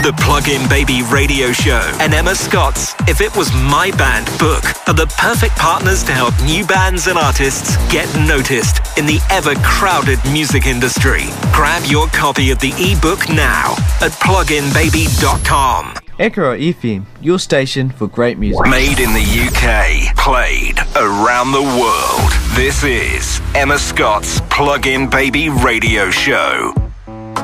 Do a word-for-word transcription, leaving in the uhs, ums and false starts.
The Plug-in Baby Radio Show and Emma Scott's If It Was My Band book are the perfect partners to help new bands and artists get noticed in the ever-crowded music industry. Grab your copy of the ebook now at plug in baby dot com. Echo F M, your station for great music. Made in the U K, played around the world. This is Emma Scott's Plug-in Baby Radio Show.